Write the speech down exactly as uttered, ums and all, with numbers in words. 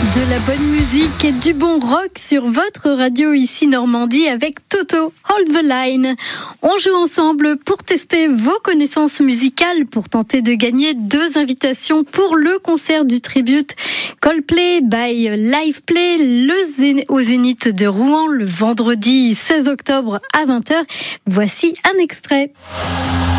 De la bonne musique et du bon rock sur votre radio ici Normandie avec Toto, Hold the Line. On joue ensemble pour tester vos connaissances musicales pour tenter de gagner deux invitations pour le concert du tribute Coldplay by Live Play le Zén- au Zénith de Rouen le vendredi seize octobre à vingt heures. Voici un extrait.